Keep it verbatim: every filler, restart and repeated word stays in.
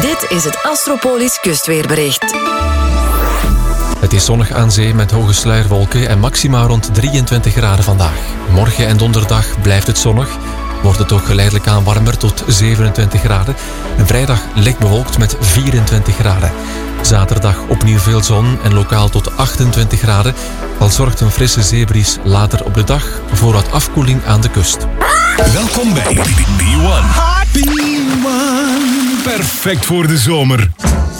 Dit is het Astropolis kustweerbericht. Het is zonnig aan zee met hoge sluierwolken en maxima rond drieëntwintig graden vandaag. Morgen en donderdag blijft het zonnig. Wordt het ook geleidelijk aan warmer tot zevenentwintig graden. En vrijdag licht bewolkt met vierentwintig graden. Zaterdag opnieuw veel zon en lokaal tot achtentwintig graden. Al zorgt een frisse zeebries later op de dag voor wat afkoeling aan de kust. Welkom bij B one. B one. Perfect voor de zomer.